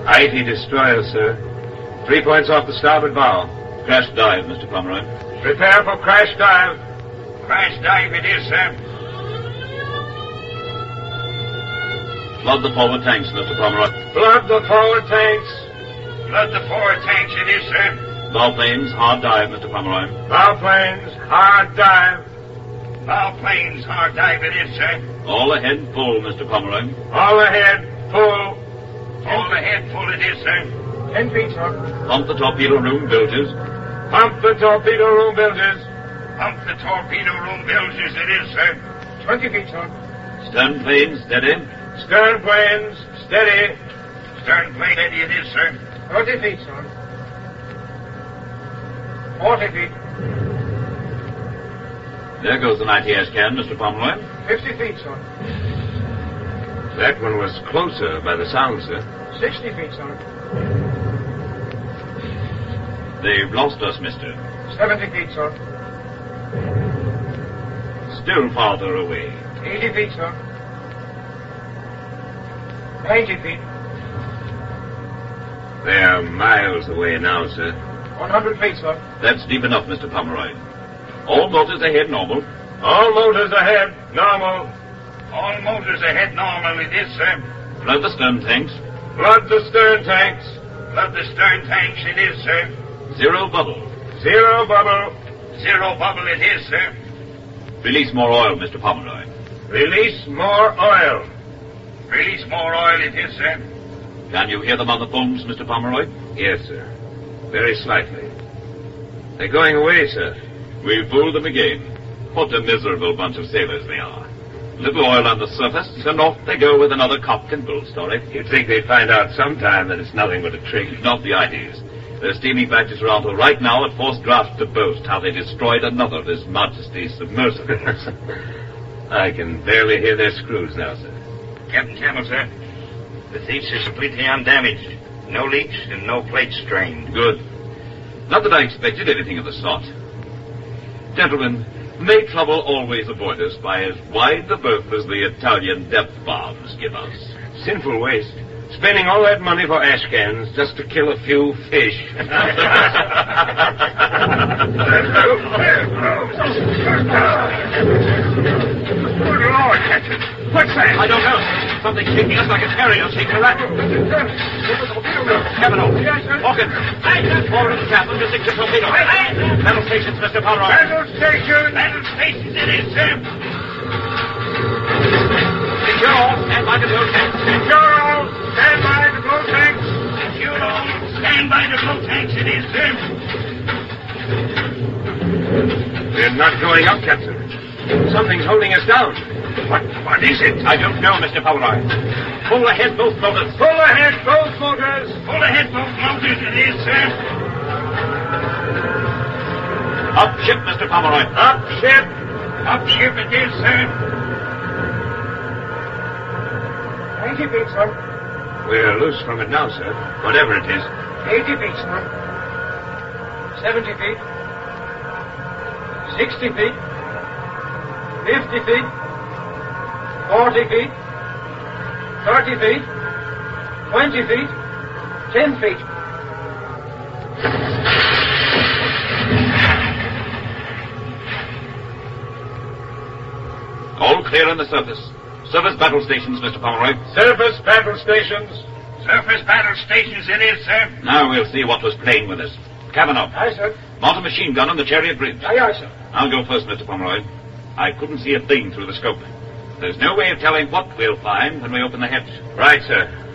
80 destroyers, sir. 3 points off the starboard bow. Crash dive, Mr. Pomeroy. Prepare for crash dive. Crash dive it is, sir. Flood the forward tanks, Mr. Pomeroy. Flood the forward tanks. Flood the forward tanks it is, sir. Bow planes, hard dive, Mr. Pomeroy. Bow planes, hard dive. Bow planes, hard dive it is, sir. All ahead, full, Mr. Pomeroy. All ahead, full. All ahead, full it is, sir. 10 feet, sir. Pump the torpedo room bilges. Pump the torpedo room bilges. Pump the torpedo room bilges it is, sir. 20 feet, sir. Stern planes, steady. Stern planes, steady. Stern plane steady it is, sir. 30 feet, sir. 40 feet. There goes the 90 can, Mr. Pomeroy. 50 feet, sir. That one was closer by the sound, sir. 60 feet, sir. They've lost us, mister. 70 feet, sir. Still farther away. 80 feet, sir. 90 feet. They're miles away now, sir. 100 feet, sir. That's deep enough, Mr. Pomeroy. All motors ahead, normal. All motors ahead, normal. All motors ahead normal it is, sir. Flood the stern tanks. Flood the stern tanks. Flood the stern tanks it is, sir. Zero bubble. Zero bubble. Zero bubble it is, sir. Release more oil, Mr. Pomeroy. Release more oil. Release more oil it is, sir. Can you hear them on the booms, Mr. Pomeroy? Yes, sir. Very slightly. They're going away, sir. We fooled them again. What a miserable bunch of sailors they are. Little oil on the surface, and off they go with another cock and bull story. You'd think they'd find out sometime that it's nothing but a trick. Not the ideas. They're steaming back to Toronto right now at forced drafts to boast how they destroyed another of His Majesty's submersibles. I can barely hear their screws now, sir. Captain Campbell, sir. The Thiefs are completely undamaged. No leaks and no plates strained. Good. Not that I expected anything of the sort. Gentlemen, may trouble always avoid us by as wide the berth as the Italian depth bombs give us. Sinful waste. Spending all that money for ash cans just to kill a few fish. Good Lord, Captain. What's that? I don't know. Something's shaking us like a carrier shaking a rattle. Kavanaugh. Hawkins. Forward of the captain to 6 torpedoes. Battle stations, Mr. Pomeroy. Battle stations. Battle stations it is, sir. Secure all. Stand by to blow tanks. Secure all. Stand by to blow tanks. Secure all. Stand by to blow tanks it is, sir. We're not going up, Captain. Something's holding us down. What is it? I don't know, Mr. Pomeroy. Pull ahead both motors. Pull ahead both motors. Pull ahead both motors it is, sir. Up ship, Mr. Pomeroy. Up ship. Up ship it is, sir. 90 feet, sir. We're loose from it now, sir. Whatever it is. 80 feet, sir. 70 feet. 60 feet. 50 feet. 40 feet. 30 feet. 20 feet. 10 feet. All clear on the surface. Surface battle stations, Mr. Pomeroy. Surface battle stations. Surface battle stations it is, sir. Now we'll see what was playing with us. Kavanaugh. Aye, sir. Mount a machine gun on the chariot bridge. Aye, aye, sir. I'll go first, Mr. Pomeroy. I couldn't see a thing through the scope. There's no way of telling what we'll find when we open the hatch. Right, sir.